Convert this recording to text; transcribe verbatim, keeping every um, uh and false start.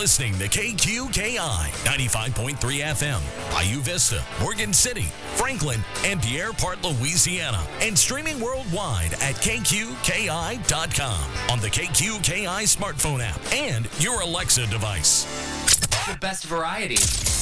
listening to K Q K I ninety-five point three F M, Bayou Vista, Morgan City, Franklin, and Pierre Part, Louisiana, and streaming worldwide at K Q K I dot com on the K Q K I smartphone app and your Alexa device. The best variety.